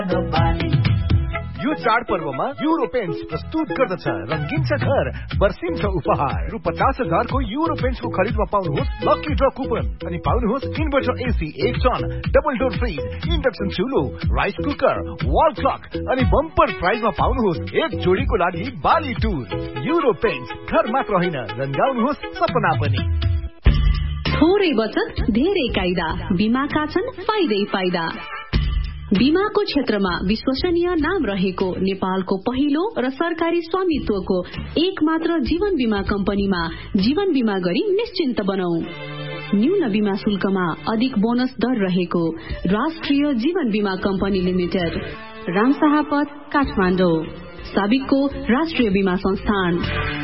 यो चाडपर्वमा euro paints प्रस्तुत गर्दछ रंगीन छ घर बर्सिन्छ उपहार रु 50,000 को युरो पेन्ट्स को खरिदमा पाउनुहोस् लकी ड्र कुपन अनि पाउनुहोस् inverter AC 1 ton double door fridge induction चुलो rice cooker wall clock अनि बम्पर प्राइजमा पाउनुहोस् एक जोडीको लागि बाली टुर युरो पेन्ट्स घर मात्र होइन रंगाउनुहोस् सपना पनि। थोरै बचत धेरै कायदा बीमाका छन् फाइदै फाइदा। बीमाको क्षेत्रमा विश्वसनीय नाम रहेको नेपालको पहिलो र सरकारी स्वामित्वको एक मात्र जीवन बीमा कम्पनीमा जीवन बीमा गरी निश्चिन्त बनौं। न्यून बीमा शुल्कमा अधिक बोनस दर रहेको राष्ट्रिय जीवन बीमा कम्पनी लिमिटेड रामशाहपथ काठमाडौँ साबिकको राष्ट्रिय बीमा संस्थान।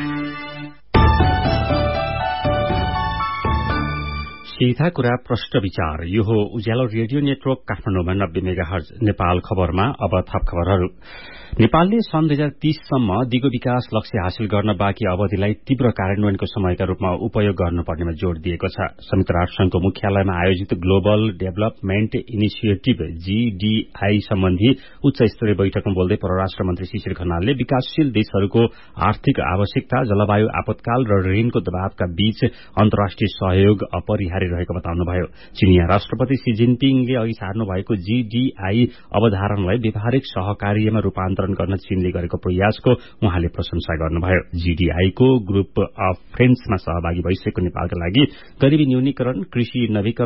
सीधा कुरा प्रश्न विचार यो हो उज्यालो रेडियो नेटवर्क काठमाडौँमा 90 मेगाहर्ज नेपाल खबरमा अब थप खबरहरू। नेपालले सन् 2030 सम्म दिगो विकास लक्ष्य हासिल गर्न बाँकी अवधिलाई तीव्र कार्यान्वयनको समयका रूपमा उपयोग गर्नुपर्नेमा जोड़ दिएको छ। संयुक्त राष्ट्रसंघको मुख्यालयमा आयोजित ग्लोबल डेभलपमेन्ट इनिसिएटिभ GDI सम्बन्धी उच्च स्तरीय बैठकमा बोल्दै परराष्ट्र मन्त्री शिशिर खनालले विकासशील देशहरूको आर्थिक आवश्यकता जलवायु आपतकाल र ऋणको दबावका बीच अन्तर्राष्ट्रिय सहयोग अपरिहार्य रहेको बताउनुभयो। चीनिया राष्ट्रपति शी जिनपिङले अघि सार्नु भएको GDI अवधारणालाई व्यावहारिक सहकार्यमा रूपान्तरण गर्न चीनले गरेको प्रयासको उहाँले प्रशंसा गर्नुभयो। GDI को ग्रुप अफ फ्रेन्ड्समा सहभागी भइसकेको नेपालका लागि गरीबी न्यूनीकरण कृषि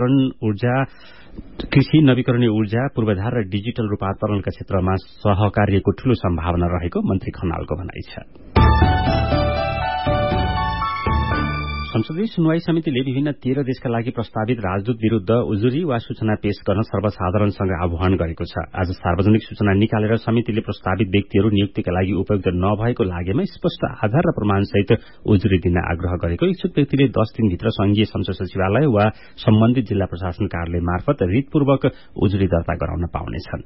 नवीकरणीय ऊर्जा पूर्वाधार र डिजिटल रूपान्तरणका क्षेत्रमा सहकार्यको ठूलो सम्भावना रहेको मन्त्री खनालको भनाइ छ। संसदीय सुनवाई समितिले विभिन्न 13 देशका लागि प्रस्तावित राजदूत विरूद्ध उजुरी वा सूचना पेश गर्न सर्वसाधारणसँग आह्वान गरेको छ। आज सार्वजनिक सूचना निकालेर समितिले प्रस्तावित व्यक्तिहरू नियुक्तिका लागि उपयुक्त नभएको लागेमा स्पष्ट आधार र प्रमाणसहित उजुरी दिन आग्रह गरेको इच्छुक व्यक्तिले 10 दिनभित्र संघीय संसद सचिवालय वा सम्बन्धित जिल्ला प्रशासन कार्यालय मार्फत रिटपूर्वक उजुरी दर्ता गराउन पाउनेछन्।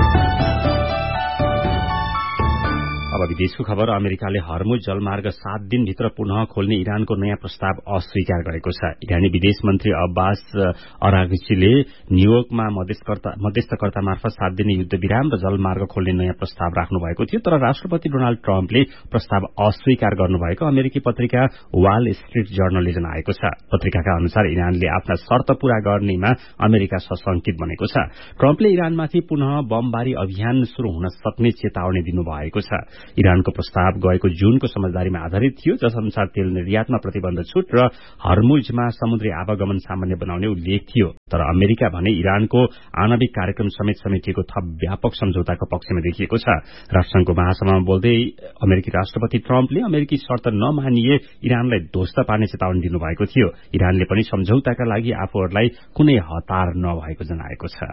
अब विदेशको खबर। अमेरिकाले हर्मुज जलमार्ग 7 दिनभित्र पुनः खोल्ने इरानको नयाँ प्रस्ताव अस्वीकार गरेको छ। इरानी विदेश मन्त्री अब्बास अराघचीले न्यूयोर्कमा मध्यस्थकर्ता मार्फत 7 दिने युद्ध विराम र जलमार्ग खोल्ने नयाँ प्रस्ताव राख्नु भएको थियो, तर राष्ट्रपति डोनाल्ड ट्रम्पले प्रस्ताव अस्वीकार गर्नुभएको अमेरिकी पत्रिका वाल स्ट्रीट जर्नलले जनाएको छ। पत्रिकाका अनुसार इरानले आफ्ना शर्त पूरा गर्नेमा अमेरिका सशंकित बनेको छ। ट्रम्पले इरानमाथि पुनः बमबारी अभियान शुरू हुन सक्ने चेतावनी दिनुभएको छ। इरानको प्रस्ताव गएको जूनको समझदारीमा आधारित थियो, जस अनुसार तेल निर्यातमा प्रतिबन्ध छूट र हर्मुजमा समुद्री आवागमन सामान्य बनाउने उल्लेख थियो। तर अमेरिका भने इरानको आणविक कार्यक्रम समेत समेटिएको थप व्यापक सम्झौताको पक्षमा देखिएको छ। राष्ट्रसंघको महासभामा बोल्दै अमेरिकी राष्ट्रपति ट्रम्पले अमेरिकी शर्त नमानिए इरानलाई ध्वस्त पार्ने चेतावनी दिनुभएको थियो। इरानले पनि सम्झौताका लागि आफूहरूलाई कुनै हतार नभएको जनाएको छ।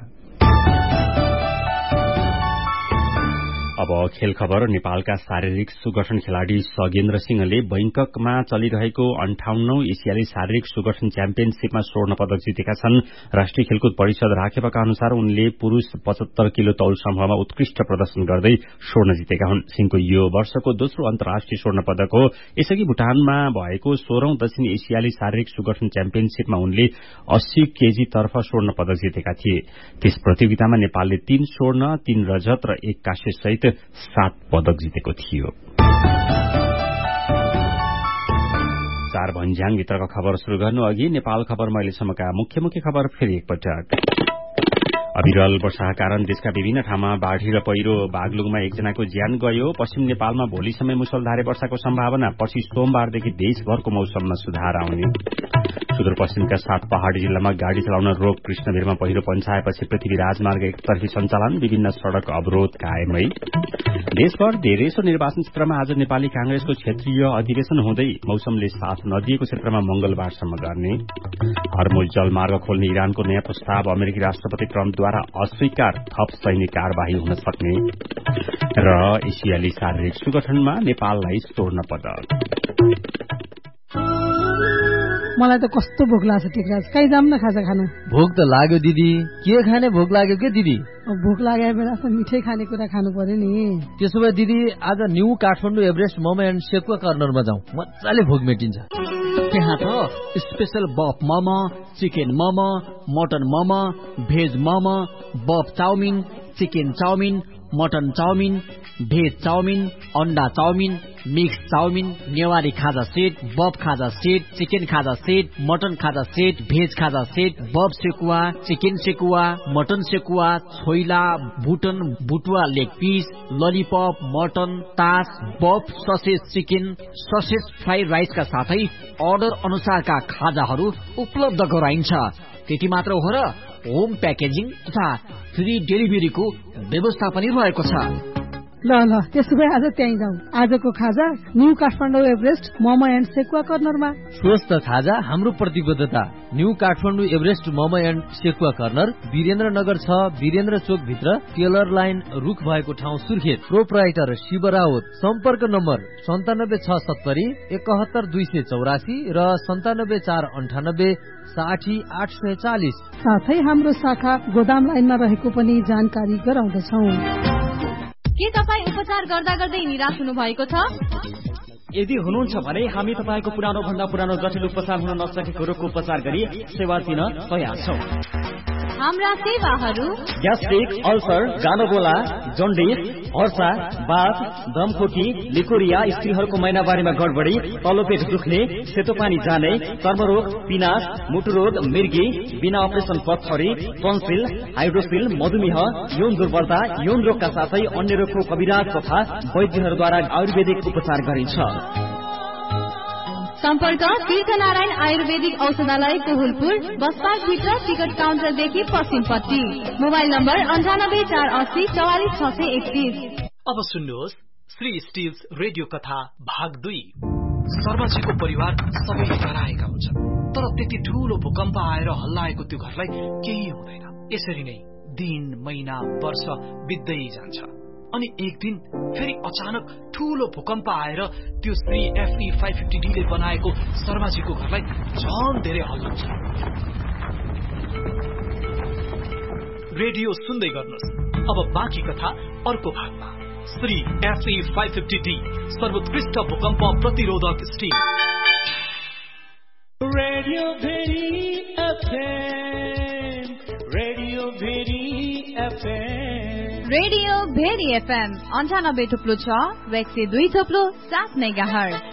अब खेल खबर। नेपालका शारीरिक सुगठन खेलाड़ी सगेन्द्र सिंहले बैंककमा चलिरहेको 58औं एसियाली शारीरिक सुगठन च्याम्पियनशीपमा स्वर्ण पदक जितेका छन्। राष्ट्रिय खेलकुद परिषद राखेपका अनुसार उनले पुरूष 75 किलो तौल समूहमा उत्कृष्ट प्रदर्शन गर्दै स्वर्ण जितेका हुन्। सिंहको यो वर्षको दोस्रो अन्तर्राष्ट्रिय स्वर्ण पदक हो। यसअघि भुटानमा भएको 16औं दक्षिण एसियाली शारीरिक सुगठन च्याम्पियनशीपमा उनले 80 केजी तर्फ स्वर्ण पदक जितेका थिए। त्यस प्रतियोगितामा नेपालले 3 स्वर्ण 3 रजत र 1 कांस्य सहित 7 पदक जितेको थियो। 4 भन्ज्याङ भित्रका खबर शुरू गर्नु अघि नेपाल खबरमा अहिलेसम्मका मुख्य खबर फेरि एकपटक। अविरल वर्षाका कारण देशका विभिन्न ठाउँमा बाढ़ी र पहिरो बागलुङमा एकजनाको ज्यान गयो। पश्चिम नेपालमा भोलिसम्म मुसलधारे वर्षाको सम्भावना। पछि सोमबारदेखि देशभरको मौसममा सुधार आउने। सुदूरपश्चिमका 7 पहाड़ी जिल्लामा गाड़ी चलाउन रोक। कृष्णवीरमा पहिरो पन्छाएपछि पृथ्वी राजमार्ग एकतर्फी सञ्चालन। विभिन्न सड़क अवरोध कायमै। देशभर धेरैसो निर्वाचन क्षेत्रमा आज नेपाली कांग्रेसको क्षेत्रीय अधिवेशन हुँदै मौसमले साथ नदिएको क्षेत्रमा मंगलबारसम्म गर्ने। हर्मुज जलमार्ग खोल्ने इरानको नयाँ प्रस्ताव अमेरिकी राष्ट्रपति ट्रम्पद्वारा अस्वीकार। थप सैनिक कार्यवाही हुन सक्ने। र एसियाली शारीरिक सुगठनमा नेपाललाई स्वर्ण पदक। मलाई त कस्तो भोक लाग्छ टिकराज, कहीँ जाम न खाजा खानु। भोक त लाग्यो दिदी, के खाने भोक लाग्यो के दिदी? भोक लागेको बेलामा मिठै खानेकुरा खानु पर्यो नि। त्यसो भए दिदी आज new Kathmandu Everest momo and सेपको कर्नरमा जाउँ, मजाले भोक मेटिन्छ। त्यहाँ त स्पेशल बफ momo, chicken momo, mutton momo, veg momo, बफ chowmein, chicken chowmein, mutton chowmein, veg chowmein, अन्डा चाउमिन, मिक्स चाउमिन, नेवारी खाजा सेट, बब खाजा सेट, चिकन खाजा सेट, मटन खाजा सेट, भेज खाजा सेट, बब sekuwa, chicken sekuwa, mutton sekuwa, choila, बुटन, बुटुवा leg piece, lollipop, mutton, तास, बब ससेज चिकन, ससेज फ्राई राइसका साथै अर्डर अनुसारका खाजाहरू उपलब्ध गराइन्छ। त्यति मात्र हो र होम प्याकेजिङ तथा फ्री डेलिभरीको व्यवस्था पनि रहेको छ। ल त्यसो भए आज त्यहीँ जाउँ। आजको खाजा new Kathmandu Everest momo and sekuwa कर्नरमा। स्वस्थ खाजा हाम्रो प्रतिबद्धता। New Kathmandu Everest momo and sekuwa corner Birendranagar 6, Birendra चोक भित्र, टेलर लाइन रुख भएको ठाउँ सुर्खेत। प्रोप्राइटर शिव राउत। सम्पर्क नम्बर 97670 71284 र 97498 60840। साथै हाम्रो शाखा गोदाम लाइनमा रहेको पनि जानकारी गराउँदछौ। के तपाईँ उपचार गर्दा गर्दै निराश हुनु भएको छ? यदि हुनुहुन्छ भने हामी तपाईँको पुरानो भन्दा पुरानो जटिल उपचार हुन नसकेको रोगको उपचार गरी सेवा दिन तयार छौं। हाम्रा सेवाहरू ग्यास्ट्रिक, अल्सर, गानोगोला, जन्डिस, हर्सा, बाथ, दमखोकी, लिकोरिया, स्त्रीहरूको महिनावारीमा गडबडी, तल्लो पेट दुख्ने, सेतो पानी जाने, चर्मरोग, पिनास, मुटुरोग, मिर्गी, बिना अपरेसन पत्थरी, टन्सिल, हाइड्रोसिल, मधुमेह, यौन दुर्बलता, यौन रोगका साथै अन्य रोगको कविराज तथा वैद्यहरूद्वारा आयुर्वेदिक उपचार गरिन्छ। सम्पर्क तीर्थनारायण आयुर्वेदिक औषधालय कोहुलपुर, बसपार्क भित्र, टिकट काउन्टरदेखि पश्चिमपट्टि। Mobile number 98480 44631। अब सुन्नुहोस् श्री स्टिल्स रेडियो कथा भाग 2। शर्माजीको परिवार सबैले डराएका हुन्छन्, तर त्यति ठूलो भूकम्प आएर हल्लाएको त्यो घरलाई केही हुँदैन। यसरी नै दिन, महिना, वर्ष बित्दै जान्छ। अनि एक दिन फेरि अचानक ठूलो भूकम्प आएर त्यो श्री FE 550D ले बनाएको शर्माजीको घरलाई झन् धेरै हल्लाउँछ। रेडियो सुन्दै गर्नुहोस्। अब बाँकी कथा अर्को भागमा। श्री FE 550D सर्वोत्कृष्ट भूकम्प प्रतिरोधक still. Radio very FM, radio very FM, radio very FM 98.6 102.7 megahertz.